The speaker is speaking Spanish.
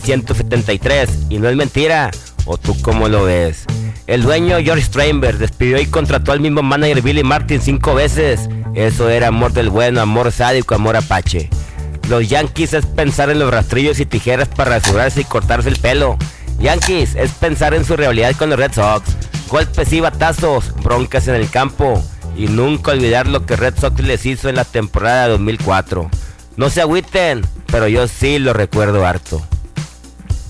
173, y no es mentira. ¿O tú cómo lo ves? El dueño George Steinberg despidió y contrató al mismo manager Billy Martin 5 veces. Eso era amor del bueno, amor sádico, amor apache. Los Yankees es pensar en los rastrillos y tijeras para rasurarse y cortarse el pelo. Yankees es pensar en su rivalidad con los Red Sox. Golpes y batazos, broncas en el campo. Y nunca olvidar lo que Red Sox les hizo en la temporada de 2004. No se agüiten, pero yo sí lo recuerdo harto.